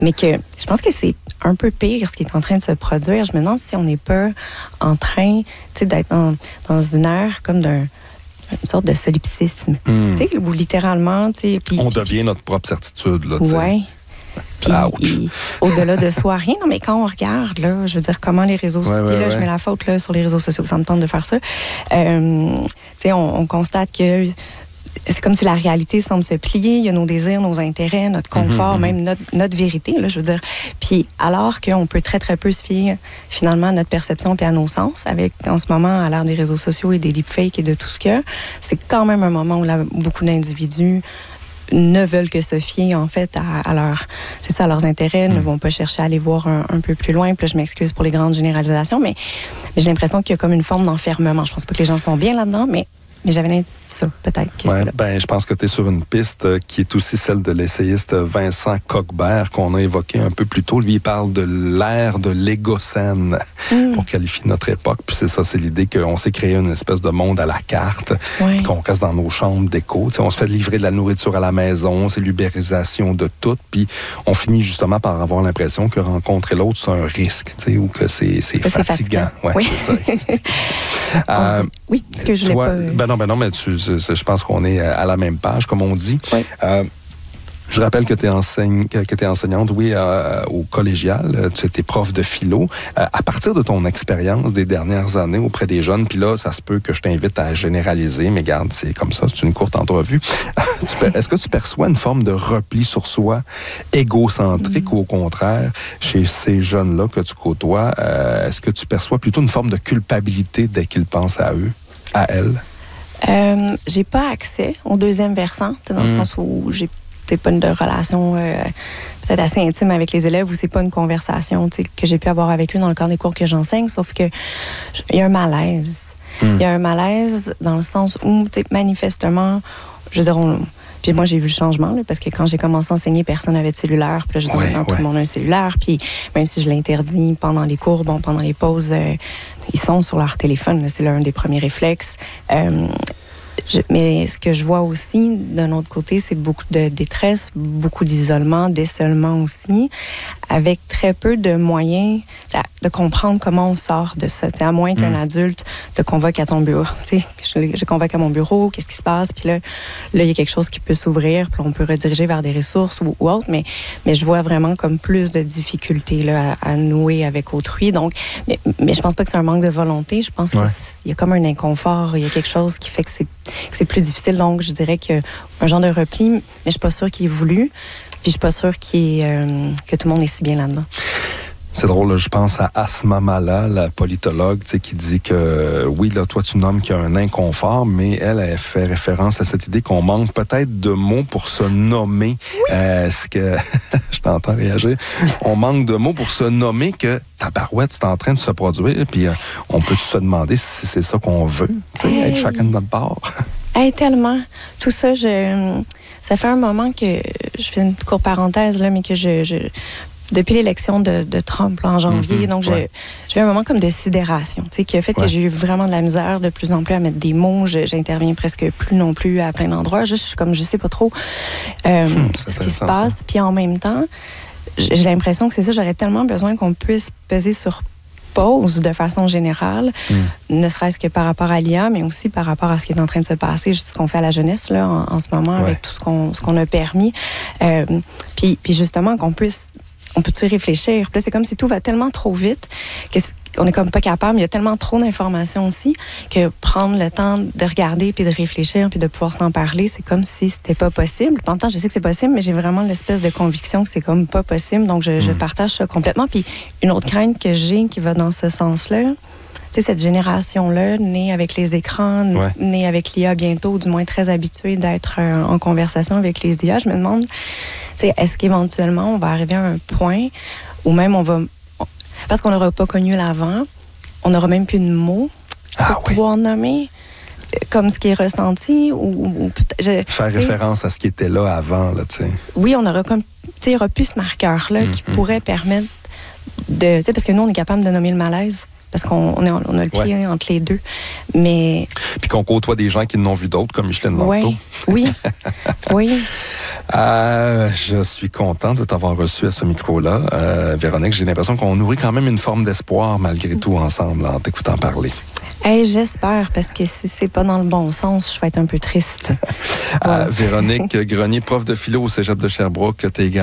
Mais que je pense que c'est un peu pire ce qui est en train de se produire. Je me demande si on n'est pas en train, tu sais, d'être dans une ère comme une sorte de solipsisme. Tu sais, où littéralement, tu sais... On devient notre propre certitude, là, tu sais. Oui. Puis, au-delà de soi, rien. Non, mais quand on regarde, là, je veux dire, comment les réseaux sociaux... Puis là, je mets la faute là, sur les réseaux sociaux, ça me tente de faire ça. Tu sais, on constate que c'est comme si la réalité semble se plier. Il y a nos désirs, nos intérêts, notre confort, même notre vérité, là, je veux dire. Puis alors qu'on peut très, très peu se fier, finalement, à notre perception puis à nos sens, avec, en ce moment, à l'ère des réseaux sociaux et des deepfakes et de tout ce qu'il y a, c'est quand même un moment où beaucoup d'individus ne veulent que se fier, en fait, à leurs intérêts, ne vont pas chercher à aller voir un peu plus loin. Puis là, je m'excuse pour les grandes généralisations, mais j'ai l'impression qu'il y a comme une forme d'enfermement. Je pense pas que les gens sont bien là-dedans, mais j'avais ça, peut-être que c'est là. Ben, je pense que tu es sur une piste qui est aussi celle de l'essayiste Vincent Coquebert, qu'on a évoqué un peu plus tôt. Lui, il parle de l'ère de l'égocène pour qualifier notre époque. Puis c'est ça, c'est l'idée qu'on s'est créé une espèce de monde à la carte, qu'on reste dans nos chambres d'écho. Tu sais, on se fait livrer de la nourriture à la maison, c'est l'ubérisation de tout. Puis on finit justement par avoir l'impression que rencontrer l'autre, c'est un risque, tu sais, ou que c'est fatigant. Ouais, oui, c'est ça. Oui, parce que je l'ai pas... Ben non, mais je pense qu'on est à la même page, comme on dit. Oui. Je rappelle que tu es enseignante, oui, au collégial. Tu étais prof de philo. À partir de ton expérience des dernières années auprès des jeunes, puis là, ça se peut que je t'invite à généraliser, mais garde, c'est comme ça, c'est une courte entrevue. Est-ce que tu perçois une forme de repli sur soi égocentrique ou au contraire, chez ces jeunes-là que tu côtoies, est-ce que tu perçois plutôt une forme de culpabilité dès qu'ils pensent à eux, à elles? J'ai pas accès au deuxième versant, dans le sens où j'ai pas une relation peut-être assez intime avec les élèves, ou c'est pas une conversation que j'ai pu avoir avec eux dans le cadre des cours que j'enseigne, sauf que il y a un malaise. Il y a un malaise dans le sens où, manifestement, je veux dire, puis moi, j'ai vu le changement, là, parce que quand j'ai commencé à enseigner, personne n'avait de cellulaire. Puis là, je dis, maintenant, tout le monde a un cellulaire. Puis même si je l'interdis pendant les cours, pendant les pauses, ils sont sur leur téléphone. Là, c'est l'un des premiers réflexes. Mais ce que je vois aussi, d'un autre côté, c'est beaucoup de détresse, beaucoup d'isolement, d'essolement aussi, avec très peu de moyens de comprendre comment on sort de ça. T'sais, à moins qu'un adulte te convoque à ton bureau. Je convoque à mon bureau, qu'est-ce qui se passe? Puis là, il y a quelque chose qui peut s'ouvrir, puis on peut rediriger vers des ressources ou autre, mais je vois vraiment comme plus de difficultés là, à nouer avec autrui. Donc, mais je pense pas que c'est un manque de volonté. Je pense qu'il y a comme un inconfort, il y a quelque chose qui fait que c'est plus difficile. Donc, je dirais qu'il y a un genre de repli, mais je suis pas sûre qu'il est voulu. Puis je suis pas sûre que tout le monde est si bien là-dedans. C'est drôle, là, je pense à Asma Mala, la politologue, qui dit que, oui, là, toi, tu nommes qu'il y a un inconfort, mais elle fait référence à cette idée qu'on manque peut-être de mots pour se nommer. Ce que je t'entends réagir. On manque de mots pour se nommer que tabarouette, c'est en train de se produire, puis on peut se demander si c'est ça qu'on veut, être chacun de notre part. Tellement. Tout ça, ça fait un moment que, je fais une petite courte parenthèse, là, mais que depuis l'élection de Trump là, en janvier, donc j'ai eu un moment comme de sidération, qui a fait que j'ai eu vraiment de la misère de plus en plus à mettre des mots. J'interviens presque plus non plus à plein d'endroits. Juste comme je sais pas trop ce qui se passe. Puis en même temps, j'ai l'impression que c'est ça, j'aurais tellement besoin qu'on puisse peser sur pause de façon générale, ne serait-ce que par rapport à l'IA, mais aussi par rapport à ce qui est en train de se passer, ce qu'on fait à la jeunesse là, en ce moment, avec tout ce qu'on a permis. Puis justement, on peut-tu réfléchir? Puis là, c'est comme si tout va tellement trop vite qu'on est comme pas capable. Il y a tellement trop d'informations aussi que prendre le temps de regarder puis de réfléchir puis de pouvoir s'en parler, c'est comme si c'était pas possible. En même temps, je sais que c'est possible, mais j'ai vraiment l'espèce de conviction que c'est comme pas possible. Donc, je partage ça complètement. Puis une autre crainte que j'ai qui va dans ce sens-là, cette génération-là, née avec les écrans, née avec l'IA bientôt, du moins très habituée d'être en conversation avec les IA, je me demande, est-ce qu'éventuellement, on va arriver à un point où même parce qu'on n'aura pas connu l'avant, on n'aura même plus de mots pour pouvoir nommer comme ce qui est ressenti ou faire référence à ce qui était là avant, là, tu sais. Oui, on aura comme, il y aura plus ce marqueur-là qui pourrait permettre de, parce que nous, on est capable de nommer le malaise. Parce qu'on a le pied entre les deux. Mais... Puis qu'on côtoie des gens qui n'ont vu d'autres, comme Micheline Marteau. Oui. Je suis content de t'avoir reçu à ce micro-là. Véronique, j'ai l'impression qu'on nourrit quand même une forme d'espoir malgré tout ensemble en t'écoutant parler. Hey, j'espère, parce que si c'est pas dans le bon sens, je vais être un peu triste. Voilà. Véronique Grenier, prof de philo au Cégep de Sherbrooke, t'es